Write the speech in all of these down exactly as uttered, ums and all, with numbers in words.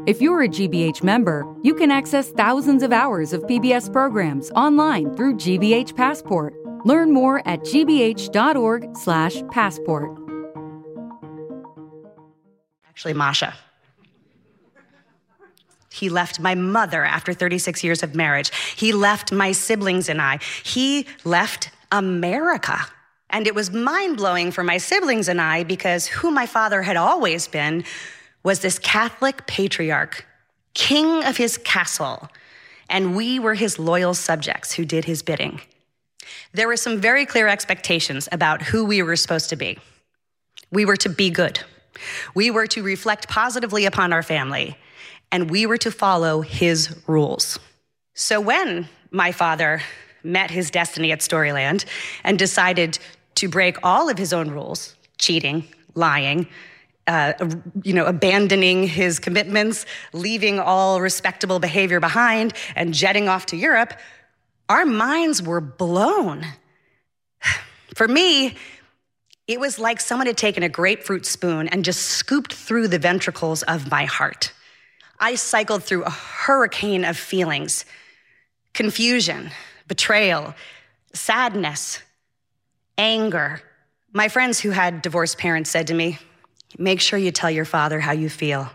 If you're a G B H member, you can access thousands of hours of P B S programs online through G B H Passport. Learn more at gbh.org slash passport. Actually, Masha. He left my mother after thirty-six years of marriage. He left my siblings and I. He left America. And it was mind-blowing for my siblings and I because who my father had always been was this Catholic patriarch, king of his castle, and we were his loyal subjects who did his bidding. There were some very clear expectations about who we were supposed to be. We were to be good. We were to reflect positively upon our family, and we were to follow his rules. So when my father met his destiny at Storyland and decided to break all of his own rules, cheating, lying, Uh, you know, abandoning his commitments, leaving all respectable behavior behind, and jetting off to Europe, our minds were blown. For me, it was like someone had taken a grapefruit spoon and just scooped through the ventricles of my heart. I cycled through a hurricane of feelings: confusion, betrayal, sadness, anger. My friends who had divorced parents said to me, "Make sure you tell your father how you feel."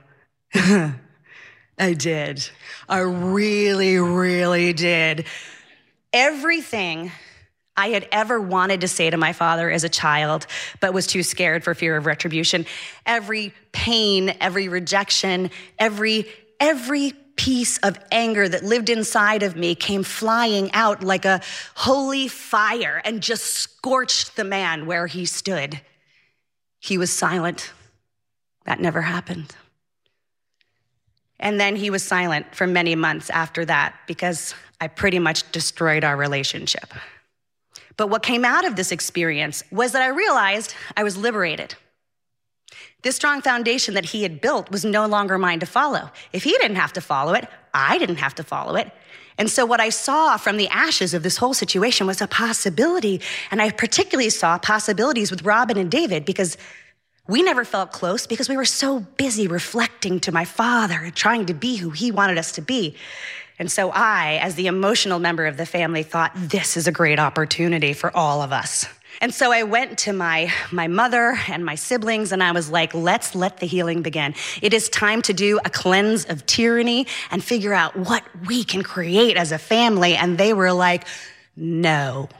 I did. I really, really did. Everything I had ever wanted to say to my father as a child, but was too scared for fear of retribution, every pain, every rejection, every, every piece of anger that lived inside of me came flying out like a holy fire and just scorched the man where he stood. He was silent. That never happened. And then he was silent for many months after that because I pretty much destroyed our relationship. But what came out of this experience was that I realized I was liberated. This strong foundation that he had built was no longer mine to follow. If he didn't have to follow it, I didn't have to follow it. And so what I saw from the ashes of this whole situation was a possibility. And I particularly saw possibilities with Robin and David because we never felt close because we were so busy reflecting to my father and trying to be who he wanted us to be. And so I, as the emotional member of the family, thought this is a great opportunity for all of us. And so I went to my, my mother and my siblings and I was like, let's let the healing begin. It is time to do a cleanse of tyranny and figure out what we can create as a family. And they were like, no.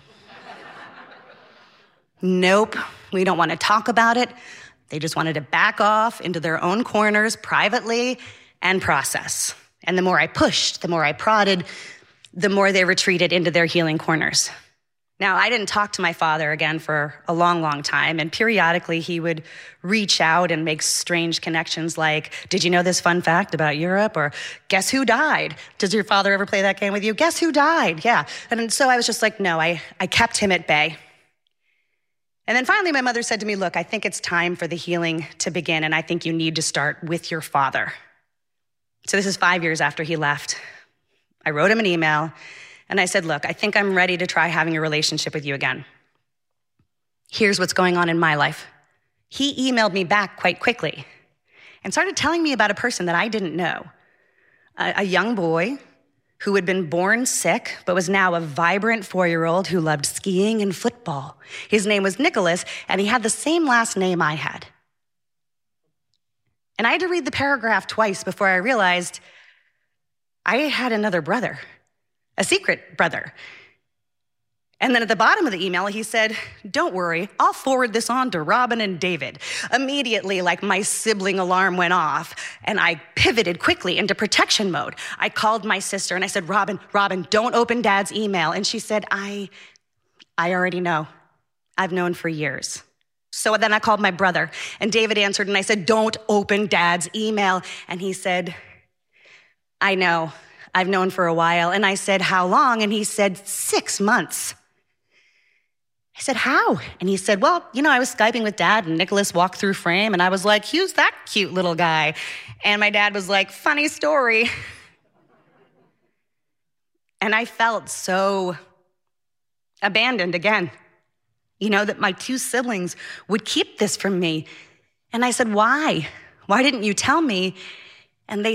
Nope, we don't want to talk about it. They just wanted to back off into their own corners privately and process. And the more I pushed, the more I prodded, the more they retreated into their healing corners. Now, I didn't talk to my father again for a long, long time, and periodically he would reach out and make strange connections like, did you know this fun fact about Europe? Or guess who died? Does your father ever play that game with you? Guess who died? Yeah. And so I was just like, no, I, I kept him at bay. And then finally, my mother said to me, look, I think it's time for the healing to begin, and I think you need to start with your father. So this is five years after he left. I wrote him an email, and I said, look, I think I'm ready to try having a relationship with you again. Here's what's going on in my life. He emailed me back quite quickly and started telling me about a person that I didn't know, a, a young boy who had been born sick, but was now a vibrant four-year-old who loved skiing and football. His name was Nicholas, and he had the same last name I had. And I had to read the paragraph twice before I realized I had another brother, a secret brother. And then at the bottom of the email, he said, don't worry, I'll forward this on to Robin and David. Immediately, like my sibling alarm went off, and I pivoted quickly into protection mode. I called my sister and I said, Robin, Robin, don't open Dad's email. And she said, I, I already know. I've known for years. So then I called my brother, and David answered, and I said, don't open Dad's email. And he said, I know. I've known for a while. And I said, how long? And he said, six months. I said, how? And he said, well, you know, I was Skyping with Dad and Nicholas walked through frame and I was like, who's that cute little guy? And my dad was like, funny story. And I felt so abandoned again, you know, that my two siblings would keep this from me. And I said, why? Why didn't you tell me? And they